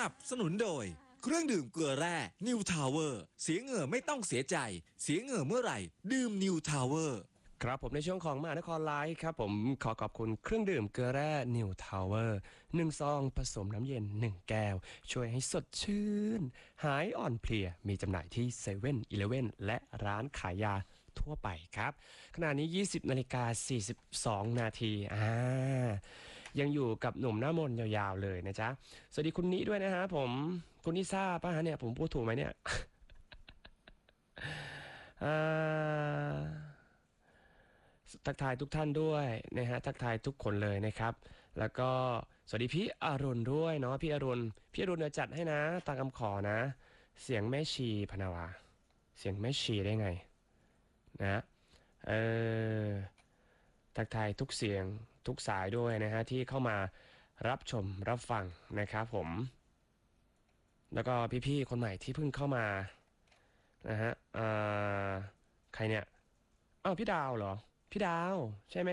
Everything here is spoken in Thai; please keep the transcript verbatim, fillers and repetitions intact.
นับสนุนโดยเครื่องดื่มเกลือแร่นิวทาวเวอร์เสียเหงื่อไม่ต้องเสียใจเสียเหงื่อเมื่อไหร่ดื่มนิวทาวเวอร์ครับผมในช่วงของมหานครไลฟ์ครับผมขอขอบคุณเครื่องดื่มเกลือแร่นิวทาวเวอร์หนึ่งซองผสมน้ำเย็นหนึ่งแก้วช่วยให้สดชื่นหายอ่อนเพลียมีจำหน่ายที่เซเว่นอีเลฟเว่นและร้านขายยาทั่วไปครับขณะนี้ ยี่สิบนาฬิกาสี่สิบสองนาทีอ่ายังอยู่กับหนุ่มหน้ามนต์ยาวๆเลยนะจ๊ะสวัสดีคุณนิด้วยนะฮะผมคุณนิซ่าป่ะฮะเนี่ยผมพูดถูกไหมเนี่ย อ่าทักทายทุกท่านด้วยนะฮะทักทายทุกคนเลยนะครับแล้วก็สวัสดีพี่อรุณด้วยเนาะพี่อรุณพี่อรุณจะจัดให้นะตามคำขอนะเสียงแม่ชีพนาวาเสียงแม่ชีได้ไงนะเออทักทายทุกเสียงทุกสายด้วยนะฮะที่เข้ามารับชมรับฟังนะครับผมแล้วก็พี่ๆคนใหม่ที่เพิ่งเข้ามานะฮะอ่าใครเนี่ยอ้าวพี่ดาวเหรอพี่ดาวใช่ไหม